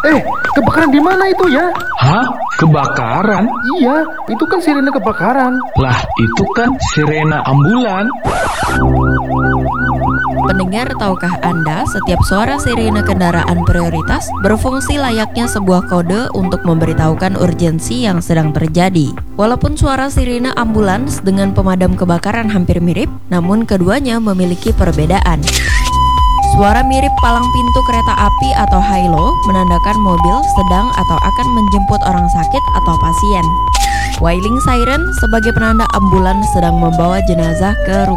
Kebakaran di mana itu ya? Hah? Kebakaran? Iya, itu kan sirene kebakaran. Lah, itu kan sirena ambulan. Pendengar, tahukah Anda setiap suara sirene kendaraan prioritas berfungsi layaknya sebuah kode untuk memberitahukan urgensi yang sedang terjadi. Walaupun suara sirene ambulans dengan pemadam kebakaran hampir mirip, namun keduanya memiliki perbedaan. Suara mirip palang pintu kereta api atau halo menandakan mobil sedang atau akan menjemput orang sakit atau pasien. Wailing siren sebagai penanda ambulans sedang membawa jenazah ke rumah